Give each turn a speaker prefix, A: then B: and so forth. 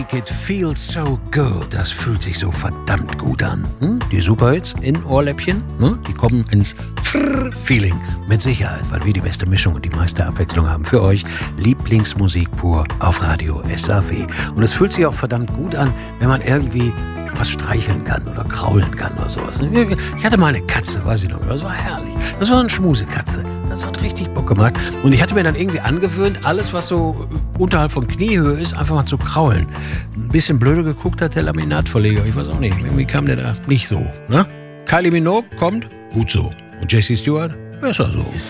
A: It feels so good. Das fühlt sich so verdammt gut an. Die Superhits in Ohrläppchen, die kommen ins Feeling. Mit Sicherheit, weil wir die beste Mischung und die meiste Abwechslung haben für euch. Lieblingsmusik pur auf Radio SAW. Und es fühlt sich auch verdammt gut an, wenn man irgendwie was streicheln kann oder kraulen kann oder sowas. Ich hatte mal eine Katze, weiß ich noch, das war herrlich. Das war eine Schmusekatze. Das hat richtig Bock gemacht. Und ich hatte mir dann irgendwie angewöhnt, alles, was so unterhalb von Kniehöhe ist, einfach mal zu kraulen. Ein bisschen blöde geguckt hat der Laminatverleger. Ich weiß auch nicht, irgendwie kam der da nicht so. Ne? Kylie Minogue kommt, gut so. Und Jessie Stewart, besser so.